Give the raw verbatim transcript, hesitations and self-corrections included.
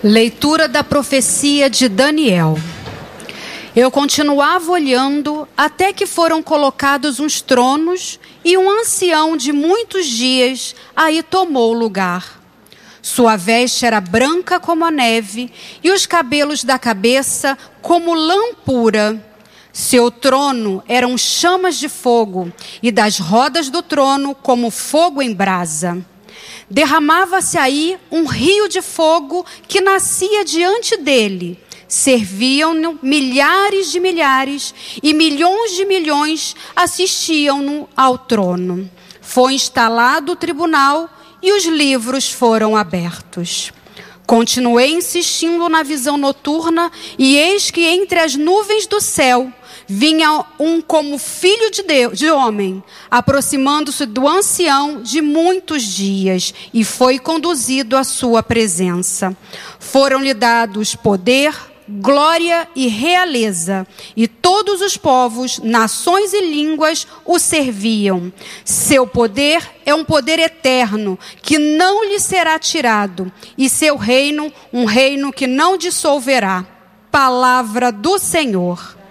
Leitura da profecia de Daniel. Eu continuava olhando até que foram colocados uns tronos e um ancião de muitos dias aí tomou lugar. Sua veste era branca como a neve e os cabelos da cabeça como lã pura. Seu trono eram chamas de fogo e das rodas do trono como fogo em brasa. Derramava-se aí um rio de fogo que nascia diante dele. Serviam-no milhares de milhares e milhões de milhões assistiam-no ao trono. Foi instalado o tribunal e os livros foram abertos. Continuei insistindo na visão noturna e eis que entre as nuvens do céu vinha um como filho de Deus, de homem, aproximando-se do ancião de muitos dias e foi conduzido à sua presença. Foram-lhe dados poder, glória e realeza, e todos os povos, nações e línguas o serviam. Seu poder é um poder eterno, que não lhe será tirado, e seu reino, um reino que não dissolverá. Palavra do Senhor.